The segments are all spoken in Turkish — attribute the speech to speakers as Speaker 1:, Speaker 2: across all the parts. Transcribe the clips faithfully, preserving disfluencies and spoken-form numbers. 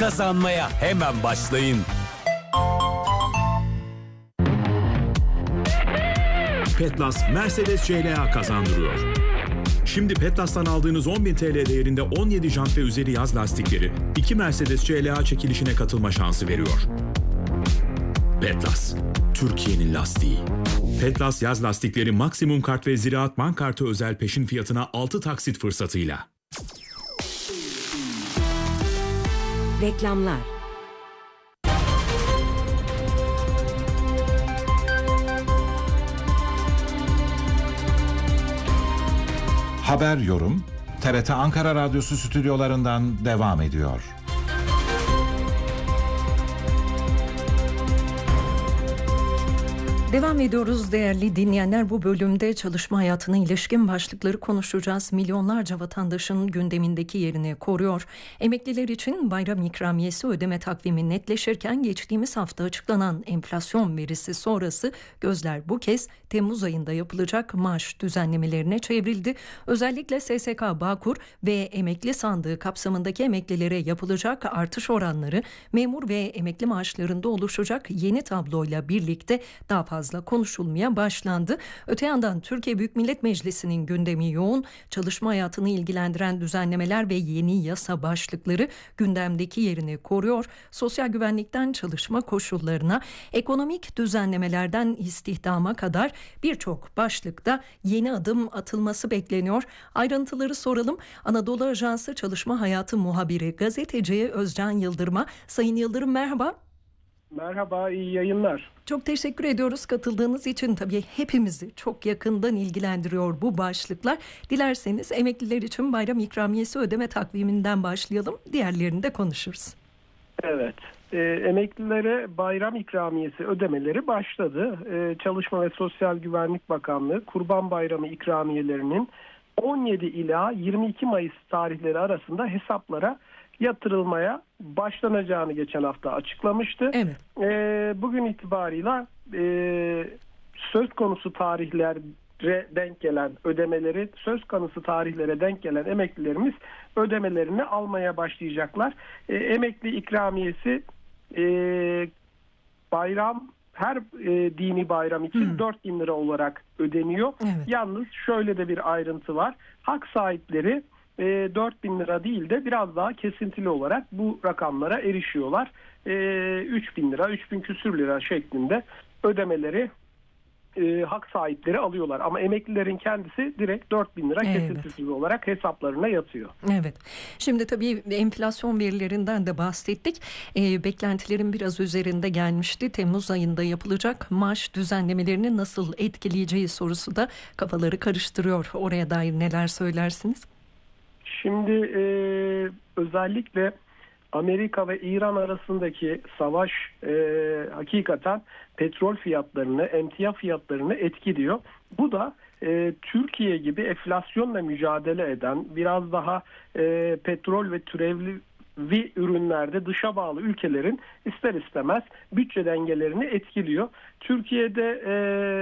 Speaker 1: kazanmaya hemen başlayın.
Speaker 2: Petlas Mercedes C L A kazandırıyor. Şimdi Petlas'tan aldığınız on bin T L değerinde on yedi jant ve üzeri yaz lastikleri iki Mercedes C L A çekilişine katılma şansı veriyor. Petlas, Türkiye'nin lastiği. Petlas yaz lastikleri maksimum kart ve Ziraat Bank kartı özel peşin fiyatına altı taksit fırsatıyla.
Speaker 3: Reklamlar.
Speaker 4: Haber yorum T R T Ankara Radyosu stüdyolarından devam ediyor.
Speaker 5: Devam ediyoruz değerli dinleyenler. Bu bölümde çalışma hayatına ilişkin başlıkları konuşacağız. Milyonlarca vatandaşın gündemindeki yerini koruyor. Emekliler için bayram ikramiyesi ödeme takvimi netleşirken geçtiğimiz hafta açıklanan enflasyon verisi sonrası gözler bu kez Temmuz ayında yapılacak maaş düzenlemelerine çevrildi. Özellikle S S K Bağkur ve emekli sandığı kapsamındaki emeklilere yapılacak artış oranları memur ve emekli maaşlarında oluşacak yeni tabloyla birlikte daha fazla fazla konuşulmaya başlandı. Öte yandan Türkiye Büyük Millet Meclisi'nin gündemi yoğun. Çalışma hayatını ilgilendiren düzenlemeler ve yeni yasa başlıkları gündemdeki yerini koruyor. Sosyal güvenlikten çalışma koşullarına, ekonomik düzenlemelerden istihdama kadar birçok başlıkta yeni adım atılması bekleniyor. Ayrıntıları soralım. Anadolu Ajansı Çalışma Hayatı muhabiri gazeteci Özcan Yıldırım'a. Sayın Yıldırım merhaba.
Speaker 6: Merhaba, iyi yayınlar.
Speaker 5: Çok teşekkür ediyoruz katıldığınız için. Tabii hepimizi çok yakından ilgilendiriyor bu başlıklar. Dilerseniz emekliler için bayram ikramiyesi ödeme takviminden başlayalım. Diğerlerini de konuşuruz.
Speaker 6: Evet, e, emeklilere bayram ikramiyesi ödemeleri başladı. E, Çalışma ve Sosyal Güvenlik Bakanlığı Kurban Bayramı ikramiyelerinin on yedi ila yirmi iki Mayıs tarihleri arasında hesaplara yatırılmaya başlanacağını geçen hafta açıklamıştı.
Speaker 5: Evet.
Speaker 6: E, bugün itibarıyla e, söz konusu tarihlere denk gelen ödemeleri, söz konusu tarihlere denk gelen emeklilerimiz ödemelerini almaya başlayacaklar. E, emekli ikramiyesi e, bayram her e, dini bayram için hmm. dört bin lira olarak ödeniyor.
Speaker 5: Evet.
Speaker 6: Yalnız şöyle de bir ayrıntı var. Hak sahipleri E, dört bin lira değil de biraz daha kesintili olarak bu rakamlara erişiyorlar. E, üç bin lira, üç bin küsür lira şeklinde ödemeleri e, hak sahipleri alıyorlar. Ama emeklilerin kendisi direkt dört bin lira
Speaker 5: evet.
Speaker 6: kesintisiz olarak hesaplarına yatıyor.
Speaker 5: Evet. Şimdi tabii enflasyon verilerinden de bahsettik. E, beklentilerin biraz üzerinde gelmişti. Temmuz ayında yapılacak maaş düzenlemelerini nasıl etkileyeceği sorusu da kafaları karıştırıyor. Oraya dair neler söylersiniz?
Speaker 6: Şimdi e, özellikle Amerika ve İran arasındaki savaş e, hakikaten petrol fiyatlarını, emtia fiyatlarını etkiliyor. Bu da e, Türkiye gibi enflasyonla mücadele eden, biraz daha e, petrol ve türevli ürünlerde dışa bağlı ülkelerin ister istemez bütçe dengelerini etkiliyor. Türkiye'de e,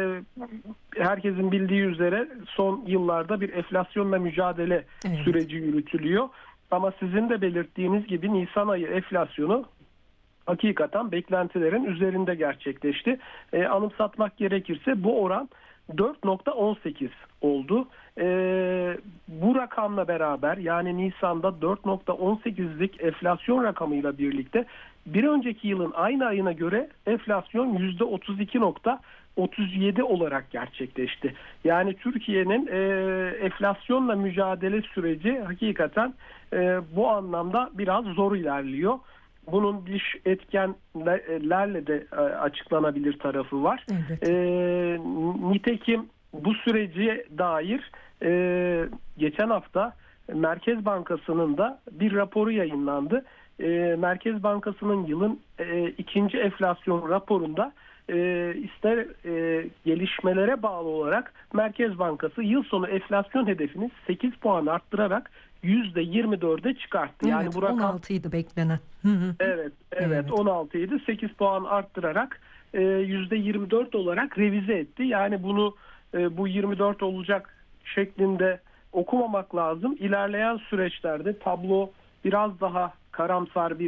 Speaker 6: herkesin bildiği üzere son yıllarda bir enflasyonla mücadele evet. süreci yürütülüyor. Ama sizin de belirttiğiniz gibi Nisan ayı enflasyonu hakikaten beklentilerin üzerinde gerçekleşti. E, anımsatmak gerekirse bu oran dört nokta on sekiz oldu. Ee, bu rakamla beraber yani Nisan'da dört nokta on sekizlik enflasyon rakamıyla birlikte bir önceki yılın aynı ayına göre enflasyon yüzde otuz iki nokta otuz yedi olarak gerçekleşti. Yani Türkiye'nin e, enflasyonla mücadele süreci hakikaten e, bu anlamda biraz zor ilerliyor. Bunun dış etkenlerle de açıklanabilir tarafı var.
Speaker 5: Evet.
Speaker 6: E, nitekim bu sürece dair e, geçen hafta Merkez Bankası'nın da bir raporu yayınlandı. E, Merkez Bankası'nın yılın e, ikinci enflasyon raporunda e, ister e, gelişmelere bağlı olarak Merkez Bankası yıl sonu enflasyon hedefini sekiz puan arttırarak yüzde yirmi dörde çıkarttı. Yani
Speaker 5: evet,
Speaker 6: bu rakam
Speaker 5: on altıydı beklenen. Hı hı.
Speaker 6: Evet, evet, evet. on altıydı. sekiz puan arttırarak e, yüzde yirmi dört olarak revize etti. Yani bunu e, bu yirmi dört olacak şeklinde okumamak lazım. İlerleyen süreçlerde tablo biraz daha karamsar bir